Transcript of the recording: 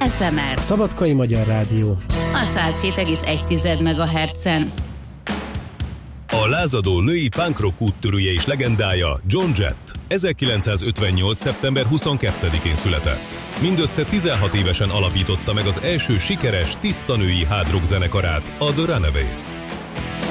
ASMR. Szabadkai Magyar Rádió. A 107,1 MHz-en. A lázadó női punk rock úttörője és legendája Joan Jett 1958. szeptember 22-én született. Mindössze 16 évesen alapította meg az első sikeres, tiszta női hard rock zenekarát, a The Runaways-t.